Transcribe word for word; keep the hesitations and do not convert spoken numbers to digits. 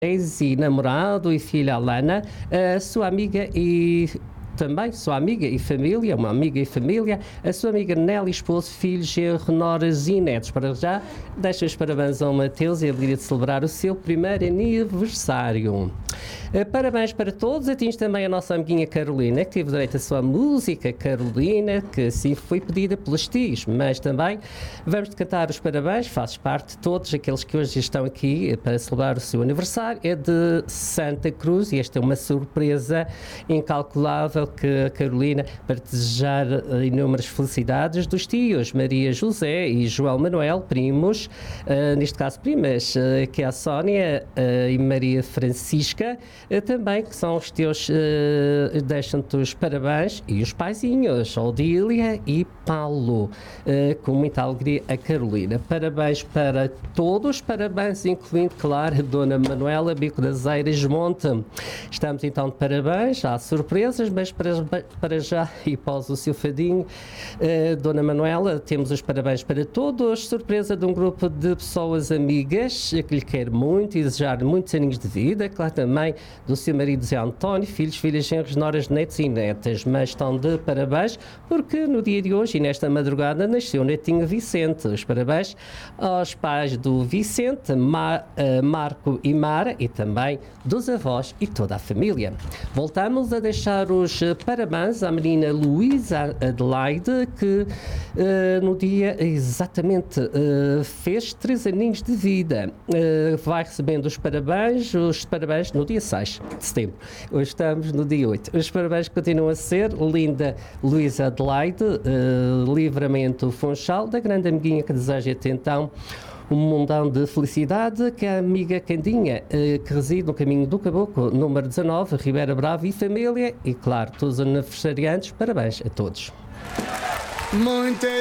e namorado e filha Alana, a sua amiga e também sua amiga e família, uma amiga e família, a sua amiga Nelly, esposo, filhos, genro, noras e netos. Para já, deixo os parabéns ao Mateus e a alegria de celebrar o seu primeiro aniversário. Parabéns para todos, atinge também a nossa amiguinha Carolina, que teve direito à sua música Carolina, que assim foi pedida pelos tios, mas também vamos cantar os parabéns, fazes parte de todos aqueles que hoje estão aqui para celebrar o seu aniversário, é de Santa Cruz e esta é uma surpresa incalculável que a Carolina, para desejar inúmeras felicidades dos tios, Maria José e João Manuel, primos, uh, neste caso primas, uh, que é a Sónia uh, e Maria Francisca, uh, também que são os teus, uh, deixam-te os parabéns, e os paizinhos, Odília e Paulo, uh, com muita alegria a Carolina. Parabéns para todos, parabéns incluindo, claro, a Dona Manuela, Bico das Eiras, Monte. Estamos então de parabéns, há surpresas, mas para, para já, e após o seu fadinho, uh, Dona Manuela, temos os parabéns para todos, surpresa de um grupo de pessoas amigas que lhe quer muito e desejar muitos aninhos de vida, claro também do seu marido Zé António, filhos, filhas, genros, noras, netos e netas, mas estão de parabéns porque no dia de hoje e nesta madrugada nasceu o netinho Vicente. Os parabéns aos pais do Vicente, Mar, uh, Marco e Mara, e também dos avós e toda a família. Voltamos a deixar os parabéns à menina Luísa Adelaide, que uh, no dia exatamente uh, fez três aninhos de vida. Uh, vai recebendo os parabéns, os parabéns no dia seis de setembro. Hoje estamos no dia oito. Os parabéns continuam a ser linda Luísa Adelaide, uh, Livramento Funchal, da grande amiguinha que deseja-te então um mundão de felicidade, que é a amiga Candinha, eh, que reside no caminho do Caboclo, número dezanove, Ribeira Brava e família, e claro, todos os aniversariantes, parabéns a todos. Muita